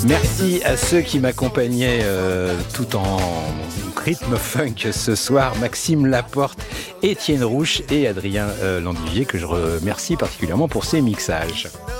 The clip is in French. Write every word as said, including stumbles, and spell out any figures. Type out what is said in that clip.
Merci à ceux qui m'accompagnaient euh, tout en rythme funk ce soir, Maxime Laporte, Étienne Rouche et Adrien euh, Landivier, que je remercie particulièrement pour ses mixages.